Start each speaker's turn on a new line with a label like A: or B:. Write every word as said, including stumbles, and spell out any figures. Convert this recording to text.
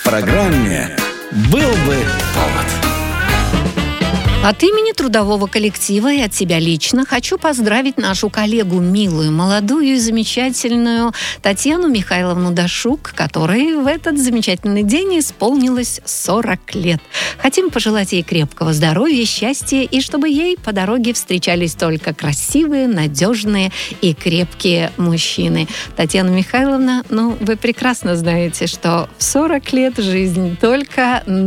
A: программе «Был бы повод».
B: От имени трудового коллектива и от себя лично хочу поздравить нашу коллегу, милую, молодую и замечательную Татьяну Михайловну Дашук, которой в этот замечательный день исполнилось сорок лет. Хотим пожелать ей крепкого здоровья, счастья и чтобы ей по дороге встречались только красивые, надежные и крепкие мужчины. Татьяна Михайловна, ну, вы прекрасно знаете, что в сорок лет жизнь только